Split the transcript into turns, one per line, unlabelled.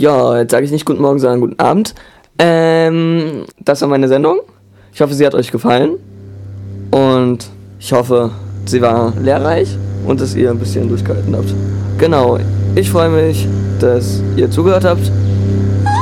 Ja, jetzt sage ich nicht guten Morgen, sondern guten Abend. Das war meine Sendung. Ich hoffe, sie hat euch gefallen. Und ich hoffe, sie war lehrreich und dass ihr ein bisschen durchgehalten habt. Genau, ich freue mich, dass ihr zugehört habt.